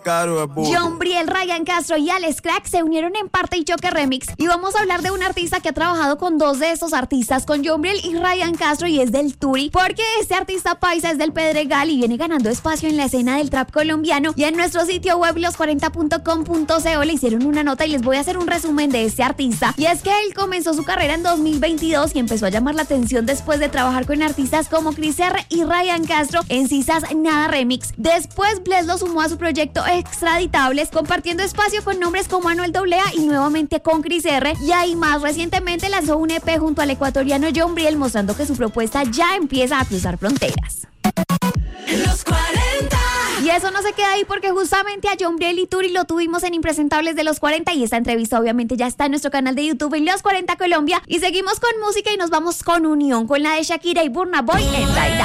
John Briel, Ryan Castro y Alex Crack se unieron en Parte y Choque Remix y vamos a hablar de un artista que ha trabajado con dos de estos artistas, con John Briel y Ryan Castro, y es del Turi, porque este artista paisa es del Pedregal y viene ganando espacio en la escena del trap colombiano, y en nuestro sitio web los40.com.co le hicieron una nota y les voy a hacer un resumen de este artista. Y es que él comenzó su carrera en 2022 y empezó a llamar la atención después de trabajar con artistas como Chris R y Ryan Castro en Sisas Nada Remix. Después Bless lo sumó a su proyecto Extraditables, compartiendo espacio con nombres como Anuel AA y nuevamente con Chris R, y ahí más recientemente lanzó un EP junto al ecuatoriano John Briel, mostrando que su propuesta ya empieza a cruzar fronteras. Los 40. Y eso no se queda ahí, porque justamente a John Briel y Turi lo tuvimos en Impresentables de los 40, y esta entrevista obviamente ya está en nuestro canal de YouTube en Los 40 Colombia. Y seguimos con música y nos vamos con Unión, con la de Shakira y Burna Boy en Daida.